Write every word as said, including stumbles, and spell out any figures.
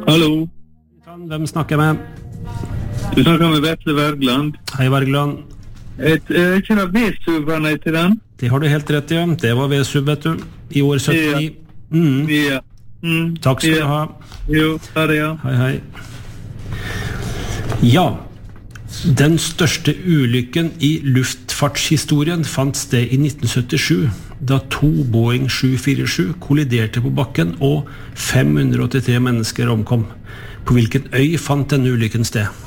Hallo. Hvem snakker jeg med? Du snakker med Vetle Wergeland. Hei, Wergeland. Et, er ikke det V-subene til den? Det har du helt rett i. Det var V-sub, vet du. I år syttini. Mm. Ja. Mm. Takk skal ja. du ha. Jo, ha det, ja. Hei, hei. Ja, den største ulykken i luftfartshistorien fant sted i nitten syttisju, da to Boeing sju fire sju kolliderte på bakken og fem hundre åttitre mennesker omkom. På hvilken øy fant denne ulykken sted?